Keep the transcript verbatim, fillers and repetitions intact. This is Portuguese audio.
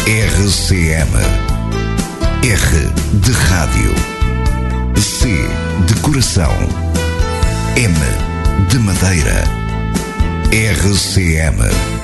R C M. R de rádio. C de coração. M de madeira. R C M.